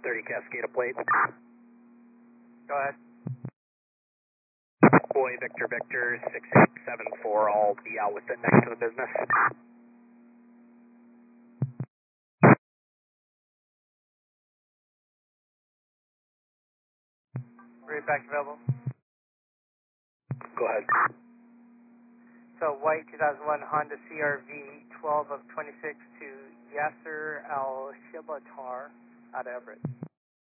30 Cascada plate. Go ahead. Boy, Victor, Victor, 6874, I'll be out with it next to the business. Read back available. Go ahead. So, white 2001 Honda CRV 12 of 26 to Yasser Al-Shibatar out of Everett.